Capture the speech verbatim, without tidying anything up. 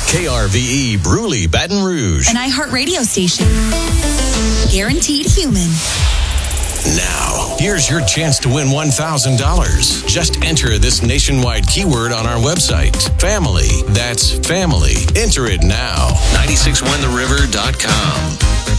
K R V E Bruley, Baton Rouge. An iHeartRadio station. Guaranteed human. Now, here's your chance to win one thousand dollars. Just enter this nationwide keyword on our website. Family. That's family. Enter it now. nine six one the river dot com.